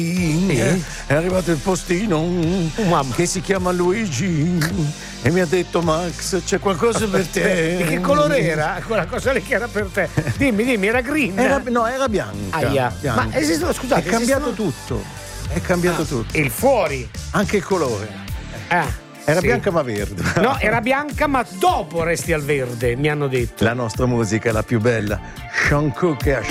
È arrivato il postino che si chiama Luigi e mi ha detto: Max, c'è qualcosa per te. Di che colore era quella cosa lì che era per te? Dimmi, era green? Era bianca. Aia. Bianca. Ma esistono, scusate, è cambiato tutto. È cambiato tutto. Il fuori? Anche il colore. Era bianca ma verde. No, era bianca ma dopo resti al verde, mi hanno detto. La nostra musica è la più bella. Sean Cook e